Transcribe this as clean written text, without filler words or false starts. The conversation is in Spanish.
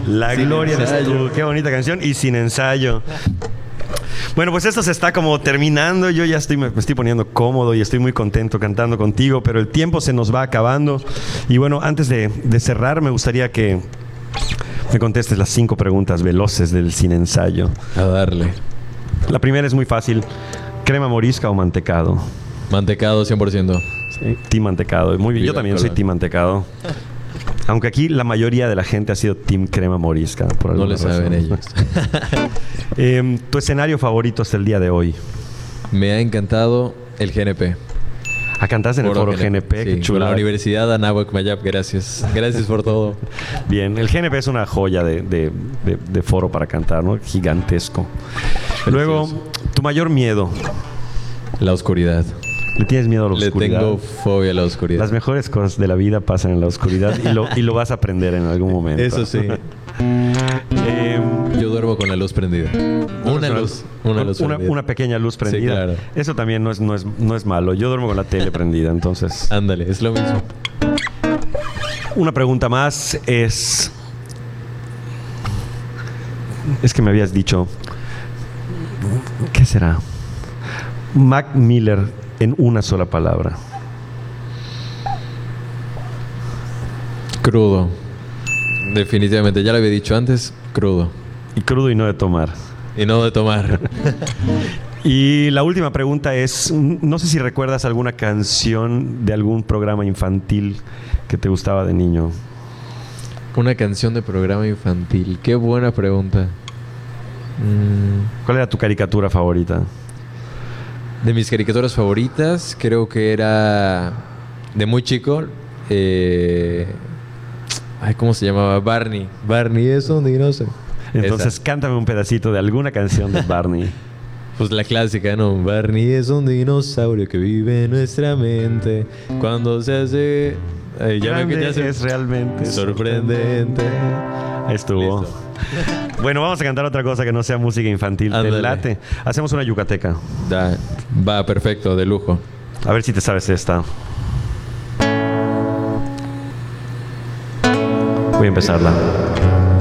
La Sin gloria eres ensayo. tú. Qué bonita canción. Y sin ensayo. Bueno, pues esto se está como terminando. Yo ya me estoy poniendo cómodo y estoy muy contento cantando contigo, pero el tiempo se nos va acabando. Y bueno, antes de cerrar, me gustaría que me contestes las 5 preguntas veloces del sin ensayo. A darle. La primera es muy fácil. ¿Crema morisca o mantecado? Mantecado 100%. Sí, team mantecado. Muy bien, yo Viva también Colón. soy team mantecado. Aunque aquí la mayoría de la gente ha sido team crema morisca. Por No alguna le saben razón. ellos. ¿Tu escenario favorito hasta el día de hoy? Me ha encantado el GNP. Cantaste en el foro GNP, Sí, qué con chula. la Universidad Anáhuac Mayap, gracias. Gracias por todo. Bien, el GNP es una joya de foro para cantar, ¿no? Gigantesco. Luego, tu mayor miedo. La oscuridad. ¿Le tienes miedo a la Le oscuridad? tengo fobia a la oscuridad. Las mejores cosas de la vida pasan en la oscuridad y lo vas a aprender en algún momento. Eso sí. Yo duermo con la luz prendida. Una luz prendida. Una pequeña luz prendida. Sí, claro. Eso también no es malo. Yo duermo con la tele prendida, entonces. Ándale, es lo mismo. Una pregunta más es que me habías dicho, ¿qué será? Mac Miller en una sola palabra. Crudo. Definitivamente, ya lo había dicho antes, crudo. Y crudo y no de tomar. Y no de tomar. Y la última pregunta es, no sé si recuerdas alguna canción de algún programa infantil que te gustaba de niño. Una canción de programa infantil. Qué buena pregunta. ¿Cuál era tu caricatura favorita? De mis caricaturas favoritas, creo que era de muy chico. ¿Cómo se llamaba? Barney. Barney es un dinosaurio. Entonces, Esa. cántame un pedacito de alguna canción de Barney. Pues la clásica, ¿no? Barney es un dinosaurio que vive en nuestra mente. Cuando se hace... Grande es realmente sorprendente. Ahí estuvo. Listo. Bueno, vamos a cantar otra cosa que no sea música infantil. ¿Te Ándale. late? Hacemos una yucateca. Va, perfecto, de lujo. A ver si te sabes esta. Voy a empezarla.